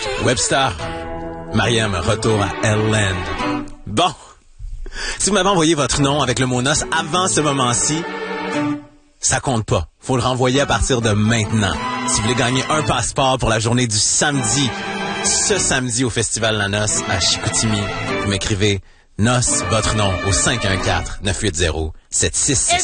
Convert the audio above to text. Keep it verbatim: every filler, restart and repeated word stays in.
Webster. Mariam, retour à L-Land. Bon. Si vous m'avez envoyé votre nom avec le mot noce avant ce moment-ci, ça compte pas. Faut le renvoyer à partir de maintenant. Si vous voulez gagner un passeport pour la journée du samedi, ce samedi au Festival La Noce à Chicoutimi, vous m'écrivez noce, votre nom au cinq un quatre, neuf huit zéro, sept six six.